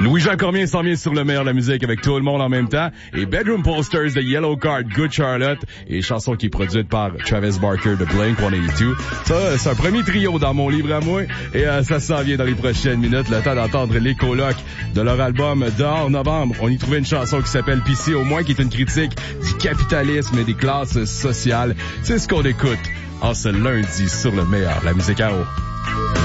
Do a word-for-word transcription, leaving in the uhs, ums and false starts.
Louis-Jean Cormier s'en vient sur le meilleur de la musique avec tout le monde en même temps. Et Bedroom Posters de Yellow Card, Good Charlotte. Et chanson qui est produite par Travis Barker de Blink cent quatre-vingt-deux. Ça, c'est un premier trio dans mon livre à moi. Et euh, ça s'en vient dans les prochaines minutes. Le temps d'entendre les colocs de leur album Dehors Novembre. On y trouvait une chanson qui s'appelle P C au moins, qui est une critique du capitalisme et des classes sociales. C'est ce qu'on écoute en ce lundi sur le meilleur de la musique à eau.